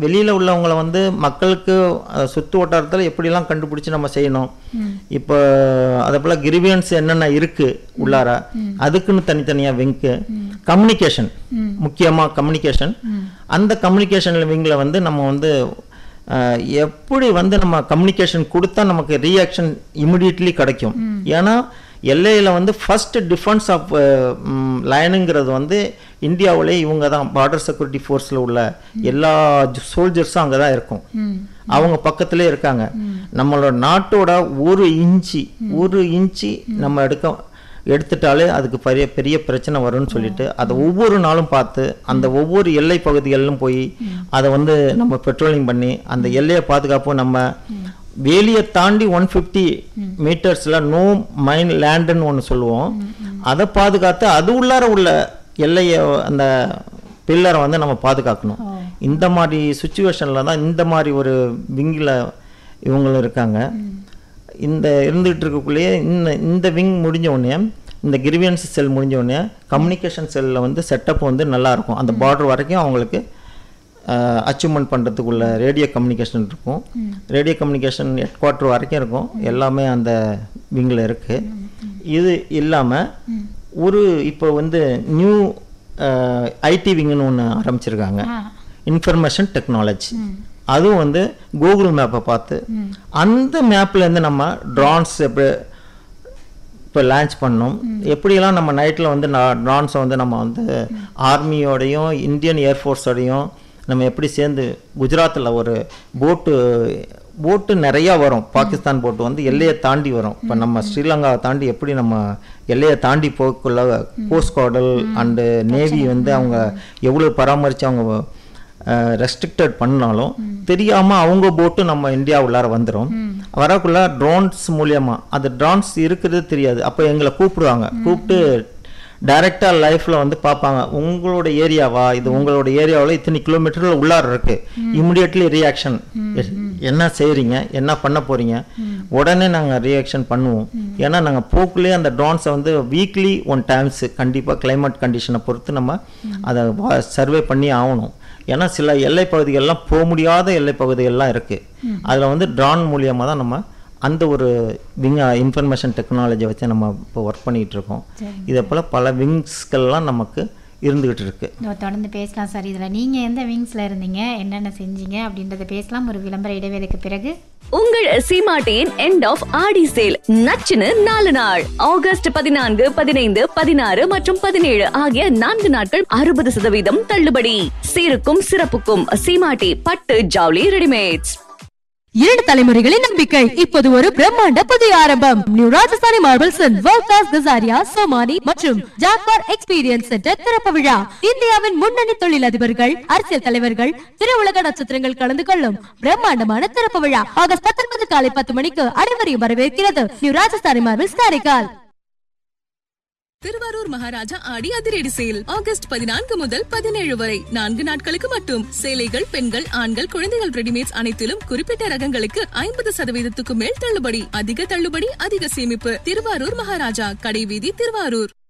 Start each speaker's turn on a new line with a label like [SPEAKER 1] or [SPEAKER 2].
[SPEAKER 1] வெளியில் உள்ளவங்களை வந்து மக்களுக்கு சுற்று வட்டாரத்தில் எப்படிலாம் கண்டுபிடிச்சி நம்ம செய்யணும். இப்போ அதே போல் கிரிவியன்ஸ் என்னென்ன இருக்குது உள்ளார, அதுக்குன்னு தனித்தனியாக விங்கு. கம்யூனிகேஷன், முக்கியமாக கம்யூனிகேஷன். அந்த கம்யூனிகேஷன் விங்கில் வந்து நம்ம வந்து எப்படி வந்து நம்ம கம்யூனிகேஷன் கொடுத்தா நமக்கு ரியாக்ஷன் இமிடியட்லி கிடைக்கும். ஏன்னா எல்லையில் வந்து ஃபர்ஸ்ட் டிஃபென்ஸ் ஆஃப் லைனுங்கிறது வந்து இந்தியாவிலே இவங்க தான். பார்டர் செக்யூரிட்டி ஃபோர்ஸில் உள்ள எல்லா சோல்ஜர்ஸும் அங்கே தான் இருக்கும், அவங்க பக்கத்துலேயே இருக்காங்க. நம்மளோட நாட்டோட ஒரு இன்ச்சு நம்ம எடுத்துட்டாலே அதுக்கு பெரிய பிரச்சனை வரும்னு சொல்லிட்டு அதை ஒவ்வொரு நாளும் பார்த்து அந்த ஒவ்வொரு எல்லை பகுதிகளிலும் போய் அதை வந்து நம்ம பெட்ரோலிங் பண்ணி அந்த எல்லையை பாதுகாப்பு. நம்ம வேலியை தாண்டி 150 மீட்டர்ஸில் நோ மைன் லேண்டுன்னு ஒன்று சொல்லுவோம், அதை பாதுகாத்து அது உள்ளார உள்ள எல்லையை அந்த பில்லரை வந்து நம்ம பாதுகாக்கணும். இந்த மாதிரி சுச்சுவேஷனில் தான் இந்த மாதிரி ஒரு விங்கில் இவங்களும் இருக்காங்க. இந்த இருந்துகிட்டு இருக்கக்குள்ளேயே இந்த விங் முடிஞ்ச உடனே, இந்த கிரிவியன்ஸ் செல் முடிஞ்ச உடனே கம்யூனிகேஷன் செல்லில் வந்து செட்டப் வந்து நல்லாயிருக்கும். அந்த பார்டர் வரைக்கும் அவங்களுக்கு அச்சீவ்மெண்ட் பண்ணுறதுக்குள்ள ரேடியோ கம்யூனிகேஷன் இருக்கும். ரேடியோ கம்யூனிகேஷன் ஹெட் குவார்ட்டர் வரைக்கும் இருக்கும், எல்லாமே அந்த விங்கில் இருக்குது. இது இல்லாமல் இப்போ வந்து நியூ ஐடி விங்குன்னு ஒன்று ஆரம்பிச்சிருக்காங்க, இன்ஃபர்மேஷன் டெக்னாலஜி. அதுவும் வந்து கூகுள் மேப்பை பார்த்து அந்த மேப்லேருந்து நம்ம ட்ரான்ஸ் இப்போ லான்ச் பண்ணோம். எப்படியெல்லாம் நம்ம நைட்டில் வந்து ட்ரான்ஸை வந்து நம்ம வந்து ஆர்மியோடையும் இந்தியன் ஏர்ஃபோர்ஸோடையும் நம்ம எப்படி சேர்ந்து குஜராத்தில் ஒரு போட்டு நிறையா வரும், பாகிஸ்தான் போட்டு வந்து எல்லையை தாண்டி வரும். இப்போ நம்ம ஸ்ரீலங்காவை தாண்டி எப்படி நம்ம எல்லையை தாண்டி போக்குள்ள கோஸ்ட் கார்டல் அண்டு நேவி வந்து அவங்க எவ்வளோ பராமரித்து அவங்க ரெஸ்ட்ரிக்டட் பண்ணாலும் தெரியாமல் அவங்க போட்டு நம்ம இந்தியா உள்ளார வந்துடும். வரக்குள்ள ட்ரோன்ஸ் மூலியமாக, அது ட்ரோன்ஸ் இருக்கிறது தெரியாது. அப்போ எங்களை கூப்பிட்டு டைரெக்டாக லைஃப்பில் வந்து பார்ப்பாங்க, உங்களோட ஏரியாவா இது, உங்களோட ஏரியாவில் இத்தனை கிலோமீட்டரில் உள்ளார இருக்குது, இமிடியட்லி ரியாக்ஷன் என்ன செய்கிறீங்க, என்ன பண்ண போகிறீங்க, உடனே நாங்கள் ரியாக்ஷன் பண்ணுவோம். ஏன்னா நாங்கள் போக்குலேயே அந்த ட்ரோன்ஸை வந்து வீக்லி 1 டைம்ஸ் கண்டிப்பாக கிளைமேட் கண்டிஷனை பொறுத்து நம்ம அதை சர்வே பண்ணி ஆகணும். ஏன்னா சில எல்லை பகுதிகள்லாம் போக முடியாத எல்லை பகுதிகள்லாம் இருக்குது, அதில் வந்து ட்ரோன் மூலியமாக தான் நம்ம அந்த ஒரு விங் இன்ஃபர்மேஷன் டெக்னாலஜியை வச்சு நம்ம இப்போ ஒர்க் பண்ணிகிட்டு இருக்கோம். இதே போல் பல விங்ஸ்கள்லாம் நமக்கு இருந்துகிட்டு இருக்கு.
[SPEAKER 2] தொடர்ந்து பேசலாம் சார். இதில் நீங்கள் எந்த விங்ஸில் இருந்தீங்க, என்னென்ன செஞ்சீங்க அப்படின்றத பேசலாம் ஒரு விளம்பர இடைவேளைக்கு பிறகு.
[SPEAKER 3] உங்கள் சீமாட்டியின் எண்ட் ஆஃப் ஆடி சேல் நச்சுன்னு 4 நாள், ஆகஸ்ட் 14, 15, 16 மற்றும் 17 ஆகிய 4 நாட்கள் 60% தள்ளுபடி. சீருக்கும் சிறப்புக்கும் சீமாட்டி பட்டு ஜவுளி ரெடிமேட்ஸ்.
[SPEAKER 4] 2 தலைமுறைகளின் நம்பிக்கை இப்போது ஒரு பிரம்மாண்ட புதிய ஆரம்பம். New Rajasthani marbles world class Kajaria, Somani மற்றும் ஜாக்வார் எக்ஸ்பீரியன்ஸ் சென்டர் திறப்பு விழா. இந்தியாவின் முன்னணி தொழிலதிபர்கள், அரசியல் தலைவர்கள், திரையுலக நட்சத்திரங்கள் கலந்து கொள்ளும் பிரம்மாண்டமான திறப்பு விழா ஆகஸ்ட் 19 காலை 10 மணிக்கு அனைவரையும் வரவேற்கிறது நியூ ராஜஸ்தானி மார்பிள்ஸ் காரைக்கால்.
[SPEAKER 5] திருவாரூர் மகாராஜா ஆடி அதிரடி சேல் ஆகஸ்ட் 14 முதல் 17 வரை 4 நாட்களுக்கு மட்டும். சேலைகள், பெண்கள், ஆண்கள், குழந்தைகள் ரெடிமேட்ஸ் அனைத்திலும் குறிப்பிட்ட ரகங்களுக்கு 50% மேல் தள்ளுபடி. அதிக தள்ளுபடி, அதிக சேமிப்பு. திருவாரூர் மகாராஜா, கடைவீதி, திருவாரூர்.